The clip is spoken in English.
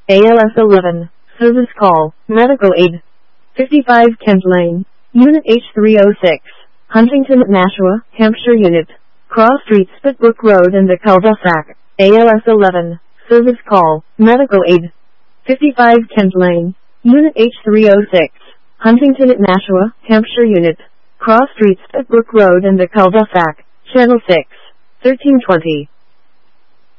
ALS 11, Service Call, Medical Aid. 55 Kent Lane, Unit H306, Huntington, Nashua, Hampshire Unit. Cross Street, Spitbrook Road in the cul-de-sac. ALS 11, Service Call, Medical Aid. 55 Kent Lane, Unit H306, Huntington, Nashua, Hampshire Unit. Cross Street, Spitbrook Road in the cul-de-sac. Channel 6, 1320.